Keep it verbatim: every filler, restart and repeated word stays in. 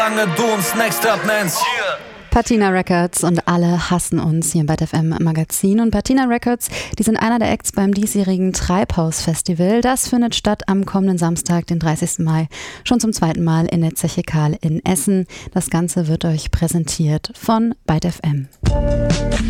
Lange du uns Next Up nennst. Patina Records und alle hassen uns hier im Byte F M Magazin. Und Patina Records, die sind einer der Acts beim diesjährigen Treibhaus-Festival. Das findet statt am kommenden Samstag, den dreißigsten Mai, schon zum zweiten Mal in der Zeche Karl in Essen. Das Ganze wird euch präsentiert von Byte F M.